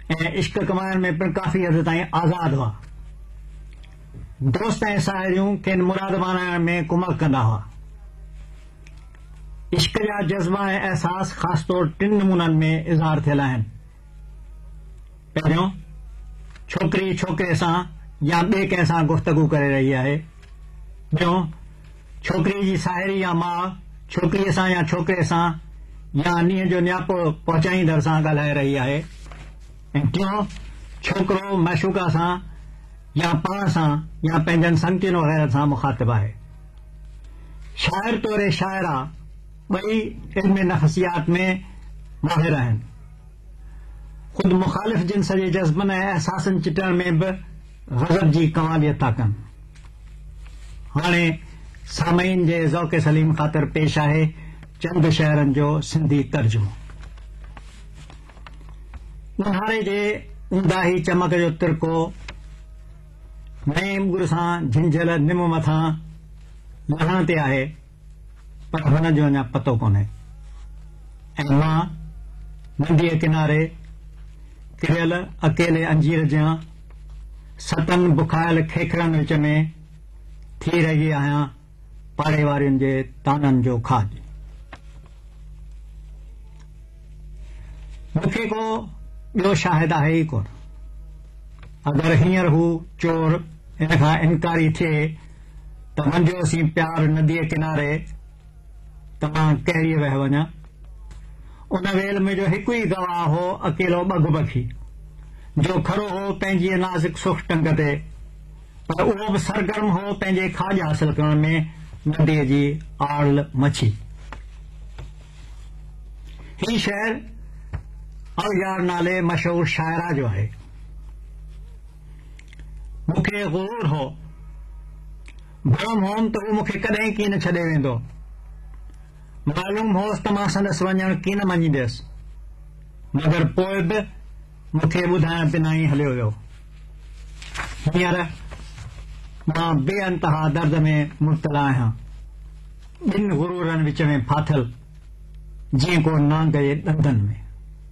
ऐं इश्क कमाइण में पिणु काफ़ी हद ताईं आज़ाद हुआ। दोस्त ऐं साहेड़ियूं खेनि मुराद बणाइण में कुमक कंदा हुआ। इश्क जा जज़्बा ऐं एहसास ख़ासि तौर 3 नमूननि में इज़हार थियल आहिनि। पहिरियों, छोकिरी छोकिरे सां या ॿिए कंहिं सां गुफ़्तगू करे रही आहे। ॿियों, छोकिरी जी साहेड़ी या माउ छोकिरीअ सां या छोकिरे सां या नींहं जो नियापो पहुचाईंदड़ सां ॻाल्हाए रही आहे। ऐं टियों, छोकिरो मशूका सां या पाण सां या पंहिंजनि संगतियुनि वग़ैरह सां मुख़ातिब आहे। शाइर तौर शाइरा ॿई इल्म नफ़सियात में माहिर आहिनि। ख़ुदि मुख़ालिफ़ जिन्स जे जज़्बनि ऐं एहसासनि चिटण में बि ग़ज़ब जी कमालियत था कनि। हाणे सामईन जे ज़ौक़ सलीम ख़ातिर पेश आहे चंद शहरनि जो सिंधी तर्जुमो। ऊन्हारे जे ऊंदाही चमक जो तिरको नए मुगर सां झिंझल निम मथां लहण ते आहे, पर हुन जो अञा पतो कोन्हे। ऐं मां नदीअ किनारे किरियल अकेले अंजीर जा 7 बुखायल खेखरनि विच में थी रही आहियां पाड़े वारियुनि जे ताननि जो खाज। मूंखे को ॿियो शाहिद आहे ई कोन। अगरि हींअर हू चोर हिन खां इनकारी थिए त वंझोसीं प्यार नदीअ किनारे त मां कहिड़ी वह वञा। उन वेल में जो हिकु ई गवाह हो अकेलो बघबखी, जो खड़ो हो पंहिंजी नाज़ुक सुख टंग ते, पर उहो बि सरगर्म हो पंहिंजे खाज हासिल करण में नदीअ जी आड़ मछी। ही शहर अवयार नाले मशहूर शाइरा जो आहे। मूंखे ग़ुरूर हो, भरम होम त हू मूंखे कॾहिं की न छॾे वेंदो। मालूम होसि त मां संदसि वञण की न मञींदुसि, मगर पोइ बि मूंखे ॿुधाइण बिना ई हलियो वियो। हींअर मां बेअंतहा दर्द में मुब्तला आहियां, 2 ग़ुरूरनि विच में फाथल, जीअं को नांग जे ॾंदनि में।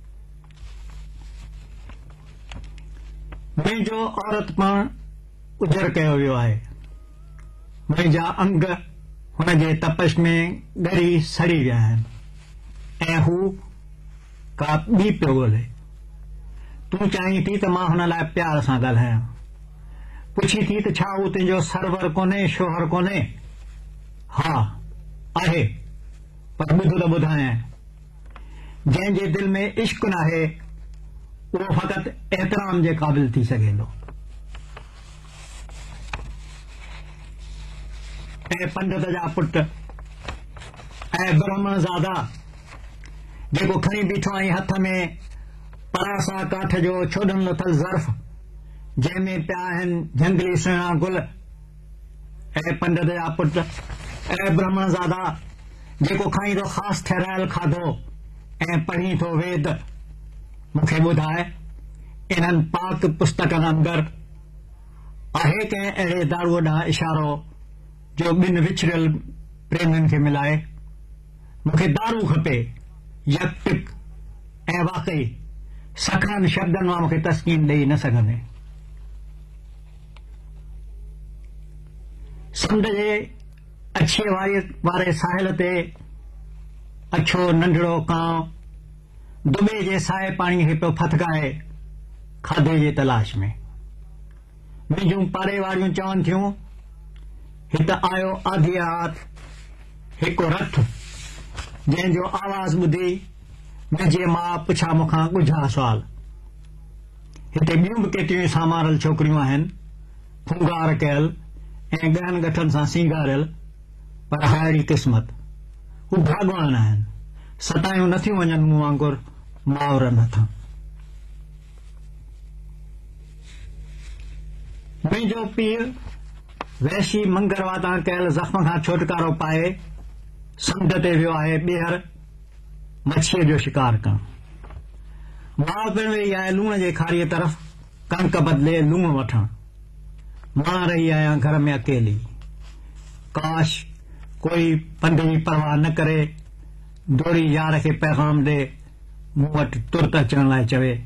मुंहिंजो औरतपण उजर कयो वियो आहे। मुंहिंजा अंग हुन जे तपश में ॻरी सड़ी विया आहिनि, ऐं हू का ॿी पियो ॻोल्हे। तूं चाहीं थी त मां हुन लाइ प्यार सां ॻाल्हायां, पुछी थी त छा हू तुंहिंजो सरवर कोन्हे, शोहर कोन्हे? हा आहे, पर ॿुध त ॿुधायां, जंहिंजे दिल में इश्क नाहे उहो फ़क़ति एतिराम जे क़ाबिल थी सघे थो। ऐं पंडित जा पुट, ऐं ब्राह्मण ज़ादा, जेको खणी बीठो आहीं हथ में परासा काठ जो छोॾन लथल ज़र्फ़, जंहिंमें पिया आहिनि झंगली सुहिणा गुल। ऐं पंडित जा पुट, ऐं ब्राह्मण ज़ादा, जेको खाई थो ख़ासि ठहिरायल खाधो ऐं पढ़ी थो वेद, मूंखे ॿुधाए, इन्हनि पाक पुस्तकनि अंदरि आहे कंहिं अहिड़े दारूअ ॾांहुं इशारो जो 2 विछड़ियल प्रेमियुनि खे मिलाए? मूंखे दारू खपे, यकटिक ऐं वाकई सखणनि शब्दनि मां मूंखे तस्कीन ॾेई न सघंदे। समुंड जे अछे वारे साहिल ते अछो नंढड़ो कांव दुबे जे साए पाणीअ खे पियो फथकाए खाधे जे तलाश में। मुंहिंजूं पाड़े वारियूं चवनि थियूं, हिते आयो आधी रात हिकु रथ, जंहिंजो आवाज़ ॿुधी मुंहिंजे माउ पुछा मूंखां ॻुझा सुवाल। हिते ॿियूं बि केतिरियूं सामारल छोकिरियूं आहिनि, फुंगार कयल ऐं गहन गठनि सां सींगारियल, पर हायड़ी क़िस्मत, हू भाॻवान आहिनि, सतायूं नथियूं वञनि मूं वांगुरु माउरनि हथां। मुंहिंजो पीउ वहशी मंगरवातां कयल ज़ख़्म खां छुटकारो पाए समुंड ते वियो आहे ॿीहर मच्छीअ जो शिकार करण। माउ पिणु वेही आहे लूण जे खारीअ तरफ़ कणिक बदिले लूण वठण। मां रही आहियां घर में अकेली। काश कोई पंध जी परवाह न करे दौड़ी यार खे पैगाम ॾे मूं वटि तुरत अचण लाइ चवे।